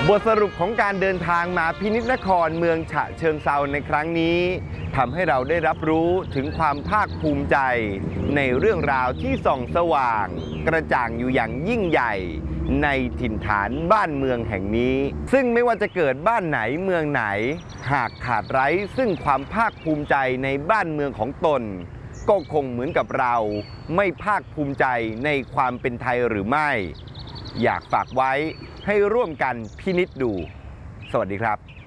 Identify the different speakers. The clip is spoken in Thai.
Speaker 1: บทสรุปของการเดินทางมาพินิจนครเมืองฉะเชิงเทราในครั้งนี้ทำให้เราได้รับรู้ถึงความภาคภูมิใจในเรื่องราวที่ส่องสว่างกระจ่างอยู่อย่างยิ่งใหญ่ในถิ่นฐานบ้านเมืองแห่งนี้ซึ่งไม่ว่าจะเกิดบ้านไหนเมืองไหนหากขาดไร้ซึ่งความภาคภูมิใจในบ้านเมืองของตนก็คงเหมือนกับเราไม่ภาคภูมิใจในความเป็นไทยหรือไม่อยากฝากไว้ให้ร่วมกันพินิจดูสวัสดีครับ